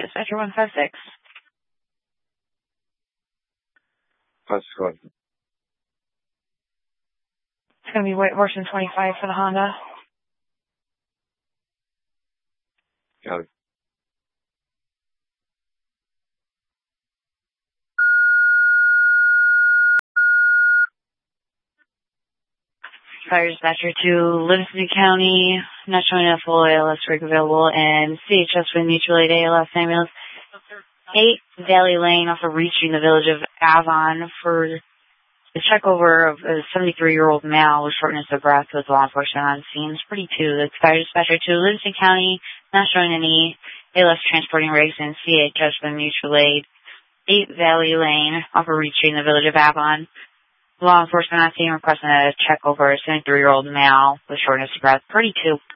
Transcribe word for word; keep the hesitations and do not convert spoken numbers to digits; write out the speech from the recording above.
Dispatcher one five six. Five squad. It's going to be White Horse and twenty-five for the Honda. Got it. Fire Dispatcher to Livingston County, not showing a full A L S rig available, and C H S with mutual aid A L S ambulance. eight Valley Lane off of reaching the village of Avon for the check over of a seventy-three-year-old male with shortness of breath with law enforcement on scene. Pretty two. That's Fire Dispatcher to Livingston County, not showing any A L S transporting rigs, and C H S with mutual aid. eight Valley Lane off of reaching the village of Avon. Law enforcement on scene requesting a check over a seventy-three-year-old male with shortness of breath. Pretty two.